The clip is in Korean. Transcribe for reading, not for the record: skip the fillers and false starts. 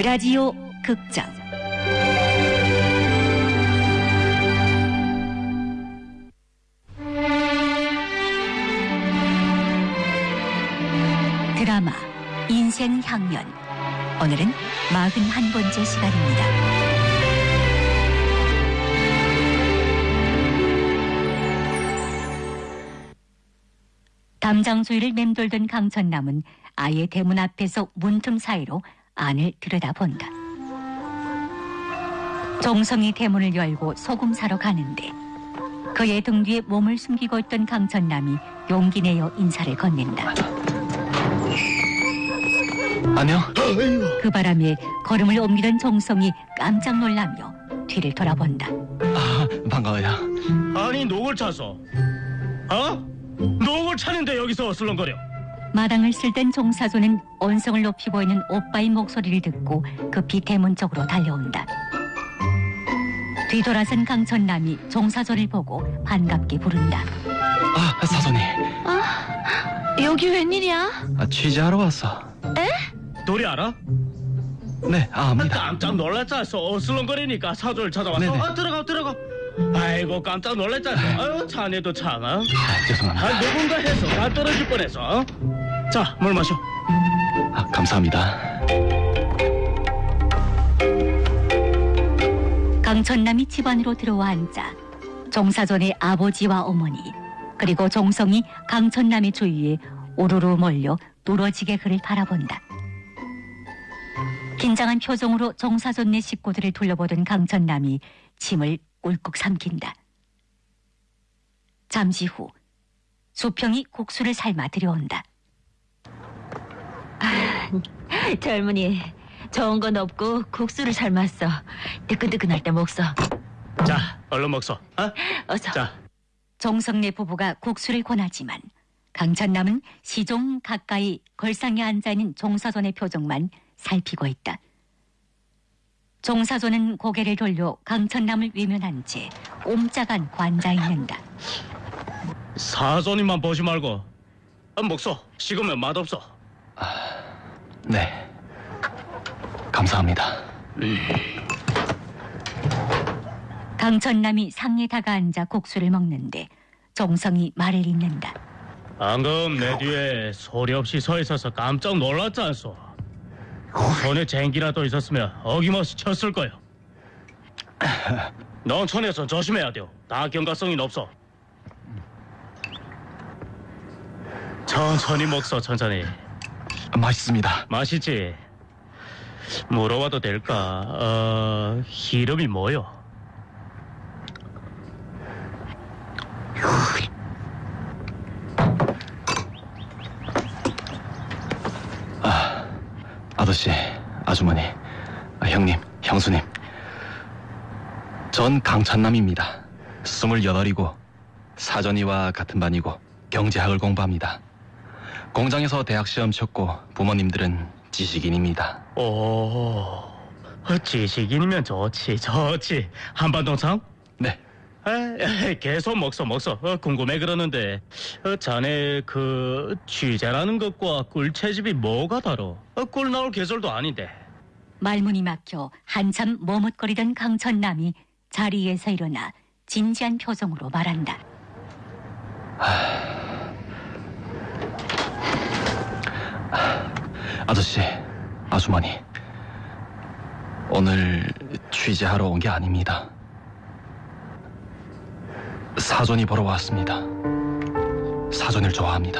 라디오 극장 드라마 인생향연. 오늘은 41번째 시간입니다. 담장수위를 맴돌던 강천남은 아예 대문 앞에서 문틈 사이로 안을 들여다본다. 정성이 대문을 열고 소금 사러 가는데 그의 등 뒤에 몸을 숨기고 있던 강천남이 용기 내어 인사를 건넨다. 안녕. 그 바람에 걸음을 옮기던 정성이 깜짝 놀라며 뒤를 돌아본다. 반가워요. 아니 녹을 차서 녹을 차는데 여기서 어슬렁거려. 마당을 쓸던 종사조는 언성을 높이고 있는 오빠의 목소리를 듣고 급히 대문 쪽으로 달려온다. 뒤돌아선 강천남이 종사조를 보고 반갑게 부른다. 사돈이. 여기 웬일이야? 취재하러 왔어. 도리 알아? 네, 압니다. 깜짝 놀랐잖아. 어슬렁거리니까 사조를 찾아왔어. 네네. 들어가. 아이고 깜짝 놀랐잖아. 아유 자네도 참. 죄송합니다. 누군가 해서 다 떨어질 뻔했어. 자, 물 마셔. 감사합니다. 강천남이 집 안으로 들어와 앉아 종사존의 아버지와 어머니 그리고 종성이 강천남의 주위에 우르르 몰려 뚫어지게 그를 바라본다. 긴장한 표정으로 종사존 내 식구들을 둘러보던 강천남이 침을 꿀꺽 삼킨다. 잠시 후 수평이 국수를 삶아 들여온다. 젊은이, 좋은 건 없고 국수를 삶았어. 뜨끈뜨끈할 때 먹어. 자, 얼른 먹소. 어서. 자, 정성래 부부가 국수를 권하지만 강천남은 시종 가까이 걸상에 앉아있는 종사존의 표정만 살피고 있다. 종사존은 고개를 돌려 강천남을 외면한 채 옴짝않고 앉아있는다. 사조님만 보지 말고 먹소. 식으면 맛없어. 네. 감사합니다. 강천남이 상에 다가앉아 국수를 먹는데 정성이 말을 잇는다. 방금 내 뒤에 소리 없이 서 있어서 깜짝 놀랐지 않소? 손에 쟁기라도 있었으면 어김없이 쳤을 거요. 넌 촌에서 조심해야 돼요. 다 경각성이 없어. 천천히 먹소, 천천히. 맛있습니다. 맛있지? 물어봐도 될까? 이름이 뭐요? 아저씨, 아주머니, 형님, 형수님. 전 강천남입니다. 28이고 사전이와 같은 반이고 경제학을 공부합니다. 공장에서 대학 시험 쳤고 부모님들은 지식인입니다. 오, 지식인이면 좋지. 한반동상? 네. 계속 먹소. 궁금해 그러는데 자네 그 취재라는 것과 꿀 채집이 뭐가 다뤄? 꿀 나올 계절도 아닌데. 말문이 막혀 한참 머뭇거리던 강천남이 자리에서 일어나 진지한 표정으로 말한다. 아저씨, 아주머니, 오늘 취재하러 온 게 아닙니다. 사돈이 보러 왔습니다. 사돈을 좋아합니다.